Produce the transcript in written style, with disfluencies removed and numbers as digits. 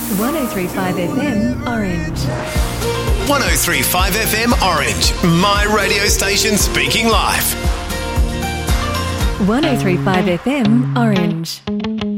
103.5 FM Orange. 103.5 FM Orange, my radio station speaking live. 103.5 FM Orange.